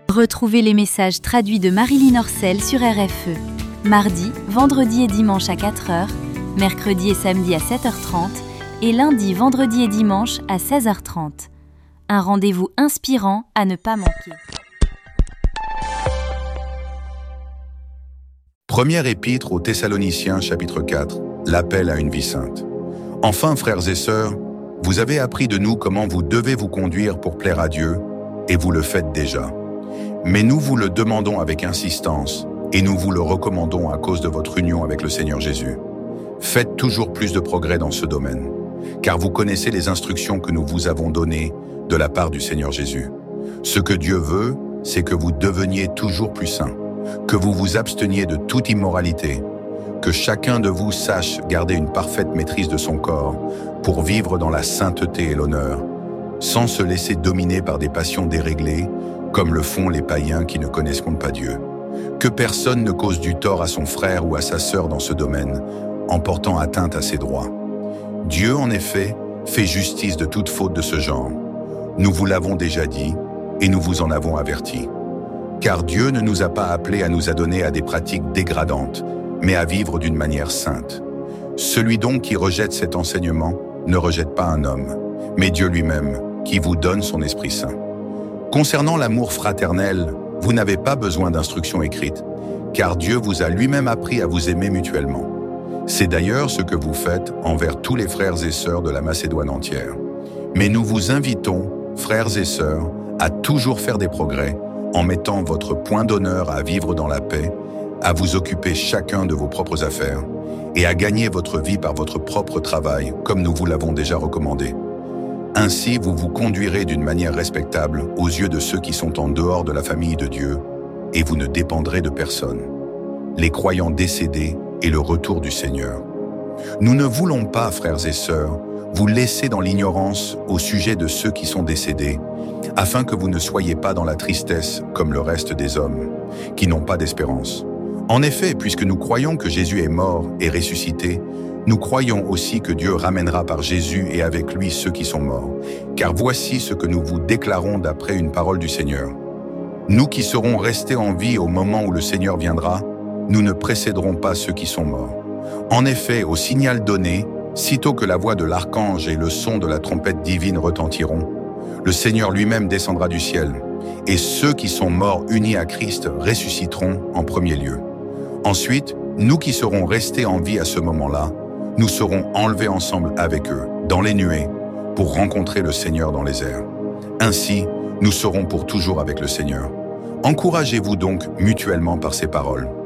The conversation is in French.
Retrouvez les messages traduits de Marilyn Orcel sur RFE. Mardi, vendredi et dimanche à 4h, mercredi et samedi à 7h30 et lundi, vendredi et dimanche à 16h30. Un rendez-vous inspirant à ne pas manquer. Première épître aux Thessaloniciens, chapitre 4, l'appel à une vie sainte. Enfin, frères et sœurs, vous avez appris de nous comment vous devez vous conduire pour plaire à Dieu, et vous le faites déjà. Mais nous vous le demandons avec insistance, et nous vous le recommandons à cause de votre union avec le Seigneur Jésus. Faites toujours plus de progrès dans ce domaine, car vous connaissez les instructions que nous vous avons données de la part du Seigneur Jésus. Ce que Dieu veut, c'est que vous deveniez toujours plus saints, que vous vous absteniez de toute immoralité, que chacun de vous sache garder une parfaite maîtrise de son corps pour vivre dans la sainteté et l'honneur, sans se laisser dominer par des passions déréglées, comme le font les païens qui ne connaisseront pas Dieu. Que personne ne cause du tort à son frère ou à sa sœur dans ce domaine, en portant atteinte à ses droits. Dieu, en effet, fait justice de toute faute de ce genre. Nous vous l'avons déjà dit, et nous vous en avons averti. Car Dieu ne nous a pas appelés à nous adonner à des pratiques dégradantes, mais à vivre d'une manière sainte. Celui donc qui rejette cet enseignement ne rejette pas un homme, mais Dieu lui-même, qui vous donne son Esprit Saint. Concernant l'amour fraternel, vous n'avez pas besoin d'instructions écrites, car Dieu vous a lui-même appris à vous aimer mutuellement. C'est d'ailleurs ce que vous faites envers tous les frères et sœurs de la Macédoine entière. Mais nous vous invitons, frères et sœurs, à toujours faire des progrès, en mettant votre point d'honneur à vivre dans la paix, à vous occuper chacun de vos propres affaires, et à gagner votre vie par votre propre travail, comme nous vous l'avons déjà recommandé. Ainsi, vous vous conduirez d'une manière respectable aux yeux de ceux qui sont en dehors de la famille de Dieu, et vous ne dépendrez de personne. Les croyants décédés et le retour du Seigneur. Nous ne voulons pas, frères et sœurs, vous laisser dans l'ignorance au sujet de ceux qui sont décédés, afin que vous ne soyez pas dans la tristesse comme le reste des hommes, qui n'ont pas d'espérance. En effet, puisque nous croyons que Jésus est mort et ressuscité, nous croyons aussi que Dieu ramènera par Jésus et avec lui ceux qui sont morts. Car voici ce que nous vous déclarons d'après une parole du Seigneur. Nous qui serons restés en vie au moment où le Seigneur viendra, nous ne précéderons pas ceux qui sont morts. En effet, au signal donné, sitôt que la voix de l'archange et le son de la trompette divine retentiront, le Seigneur lui-même descendra du ciel, et ceux qui sont morts unis à Christ ressusciteront en premier lieu. Ensuite, nous qui serons restés en vie à ce moment-là, nous serons enlevés ensemble avec eux, dans les nuées, pour rencontrer le Seigneur dans les airs. Ainsi, nous serons pour toujours avec le Seigneur. Encouragez-vous donc mutuellement par ces paroles.